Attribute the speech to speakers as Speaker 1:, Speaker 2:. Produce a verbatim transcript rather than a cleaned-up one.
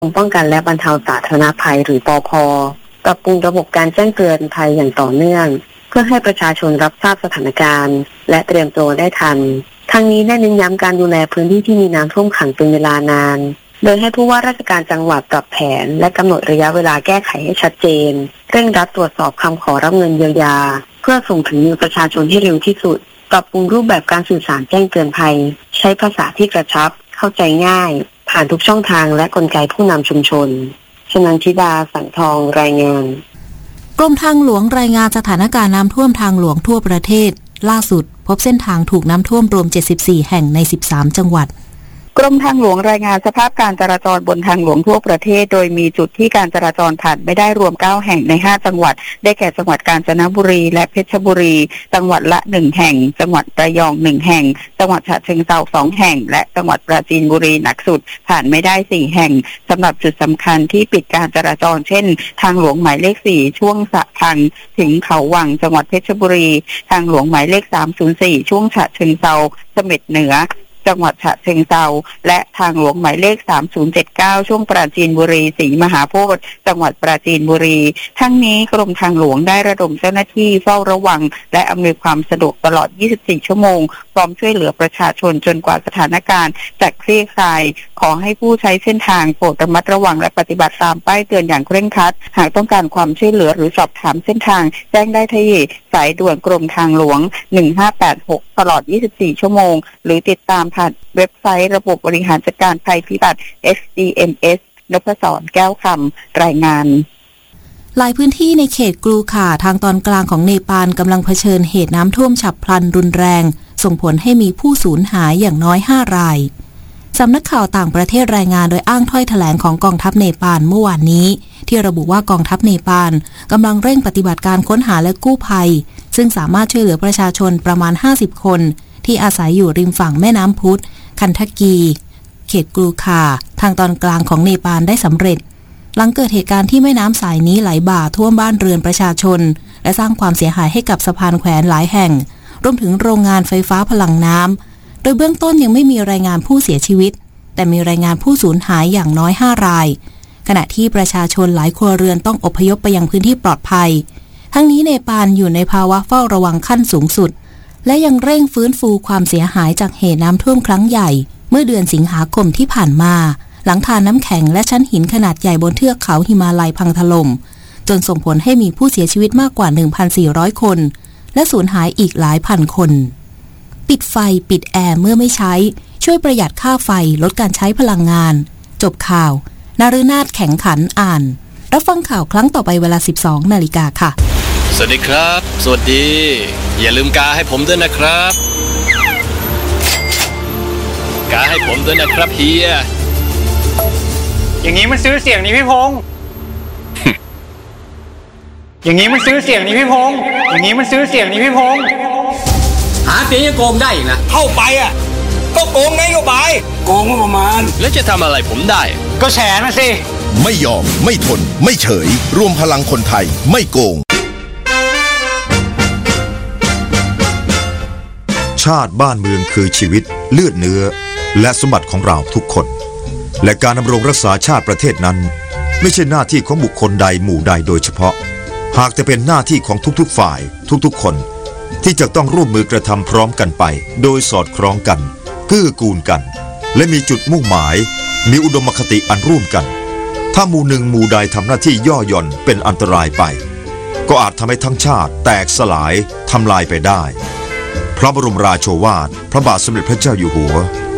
Speaker 1: กรมป้องกันและบรรเทาสาธารณภัยหรือปภ.ปรับปรุงระบบการแจ้งเตือนภัยอย่างต่อเนื่องเพื่อให้ประชาชนรับทราบสถานการณ์และเตรียมตัวได้ทันทั้งนี้ได้เน้นย้ำการดูแลพื้นที่ที่มีน้ำท่วมขังเป็นเวลานานโดยให้ผู้ว่าราชการจังหวัดปรับแผนและกำหนดระยะเวลาแก้ไขให้ชัดเจนเร่งรัดตรวจสอบคำขอรับเงินเยียวยาเพื่อส่งถึงมือประชาชนให้เร็วที่สุดปรับปรุงรูปแบบการสื่อสารแจ้งเตือนภัยใช้ภาษาที่กระชับเข้าใจง่ายผ่านทุกช่องทางและกลไกผู้นำชุมชนชนันทิดาสังทองรายงาน
Speaker 2: กรมทางหลวงรายงานสถานการณ์น้ำท่วมทางหลวงทั่วประเทศล่าสุดพบเส้นทางถูกน้ำท่วมรวมเจ็ดสิบสี่แห่งในสิบสามจังหวัด
Speaker 3: กรมทางหลวงรายงานสภาพการจราจรบนทางหลวงทั่วประเทศโดยมีจุดที่การจราจรผ่านไม่ได้รวมเก้าแห่งในห้าจังหวัดได้แก่จังหวัดกาญจนบุรีและเพชรบุรีจังหวัดละหนึ่งแห่งจังหวัดระยองหนึ่งแห่งจังหวัดฉะเชิงเทราสองแห่งและจังหวัดปราจีนบุรีหนักสุดผ่านไม่ได้สี่แห่งสำหรับจุดสำคัญที่ปิดการจราจรเช่นทางหลวงหมายเลขสี่ช่วงสะพังถึงเขาวังจังหวัดเพชรบุรีทางหลวงหมายเลขสามศูนย์สี่ช่วงฉะเชิงเทราเสม็ดเหนือจังหวัดฉะเชิงเทราและทางหลวงหมายเลขสามศูนย์เจ็ดเก้าช่วงปราจีนบุรีศรีมหาโพธิ์จังหวัดปราจีนบุรีทั้งนี้กรมทางหลวงได้ระดมเจ้าหน้าที่เฝ้าระวังและอำนวยความสะดวกตลอดยี่สิบสี่ชั่วโมงพร้อมช่วยเหลือประชาชนจนกว่าสถานการณ์จะคลี่คลายขอให้ผู้ใช้เส้นทางโปรดระมัดระวังและปฏิบัติตามป้ายเตือนอย่างเคร่งครัดหากต้องการความช่วยเหลือหรือสอบถามเส้นทางแจ้งได้ที่สายด่วนกรมทางหลวงหนึ่งห้าแปดหกตลอดยี่สิบสี่ชั่วโมงหรือติดตามผ่านเว็บไซต์ระบบบริหารจัดการภัยพิบัติ เอส ดี เอ็ม เอส นพศรแก้วคำรายงาน
Speaker 2: หลายพื้นที่ในเขตกรูข่าทางตอนกลางของเนปาลกำลังเผชิญเหตุน้ำท่วมฉับพลันรุนแรงส่งผลให้มีผู้สูญหายอย่างน้อยห้ารายสำนักข่าวต่างประเทศรายงานโดยอ้างถ้อยแถลงของกองทัพเนปาลเมื่อวานนี้ที่ระบุว่ากองทัพเนปาลกำลังเร่งปฏิบัติการค้นหาและกู้ภัยซึ่งสามารถช่วยเหลือประชาชนประมาณห้าสิบคนที่อาศัยอยู่ริมฝั่งแม่น้ำพุธคันทกีเขตกรูคาทางตอนกลางของเนปาลได้สำเร็จหลังเกิดเหตุการณ์ที่แม่น้ำสายนี้ไหลบ่าท่วมบ้านเรือนประชาชนและสร้างความเสียหายให้กับสะพานแขวนหลายแห่งรวมถึงโรงงานไฟฟ้าพลังน้ำโดยเบื้องต้นยังไม่มีรายงานผู้เสียชีวิตแต่มีรายงานผู้สูญหายอย่างน้อยห้ารายขณะที่ประชาชนหลายครัวเรือนต้องอพยพไปยังพื้นที่ปลอดภัยทั้งนี้เนปาลอยู่ในภาวะเฝ้าระวังขั้นสูงสุดและยังเร่งฟื้นฟูความเสียหายจากเหตุน้ำท่วมครั้งใหญ่เมื่อเดือนสิงหาคมที่ผ่านมาหลังคาน้ำแข็งและชั้นหินขนาดใหญ่บนเทือกเขาหิมาลัยพังถล่มจนส่งผลให้มีผู้เสียชีวิตมากกว่า หนึ่งพันสี่ร้อย คนและสูญหายอีกหลายพันคนปิดไฟปิดแอร์เมื่อไม่ใช้ช่วยประหยัดค่าไฟลดการใช้พลังงานจบข่าวนฤนาถแข็งขันอ่านรับฟังข่าวครั้งต่อไปเวลา สิบสองนาฬิกาค่ะ
Speaker 4: สวัสดีครับสวัสดีอย่าลืมกาให้ผมด้วยนะครับกาให้ผมด้วยนะครับเฮีย
Speaker 5: อย่างนี้มันซื้อเสียงนี่พี่พงษ์ อย่างนี้มันซื้อเสียงนี่พี่พงษ์อย่างนี้มันซื้อเสียงนี่พี่พงษ์
Speaker 4: หาเสียงยังโกงได้อีกนะ
Speaker 6: เข้าไปอ่ะก็โกงไงก็ไปโกงก็ประมาณ
Speaker 4: แล้วจะทำอะไรผมได้
Speaker 5: ก็แฉมาสิ
Speaker 7: ไม่ยอมไม่ทนไม่เฉยรวมพลังคนไทยไม่โกง
Speaker 8: ชาติบ้านเมืองคือชีวิตเลือดเนื้อและสมบัติของเราทุกคนและการดำรงรักษาชาติประเทศนั้นไม่ใช่หน้าที่ของบุคคลใดหมู่ใดโดยเฉพาะหากจะเป็นหน้าที่ของทุกๆฝ่ายทุกๆคนที่จะต้องร่วมมือกระทำพร้อมกันไปโดยสอดคล้องกันเกื้อกูลกันและมีจุดมุ่งหมายมีอุดมคติอันร่วมกันถ้าหมู่หนึ่งหมู่ใดทำหน้าที่ย่อหย่อนเป็นอันตรายไปก็อาจทำให้ทั้งชาติแตกสลายทำลายไปได้พระบรมราโชวาทพระบาทสมเด็จพระเจ้าอยู่หัว